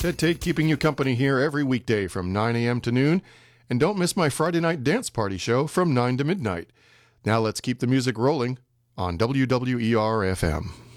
Ted Tate keeping you company here every weekday from 9 a.m. to noon. And don't miss my Friday night dance party show from 9 to midnight. Now let's keep the music rolling on WWER-FM.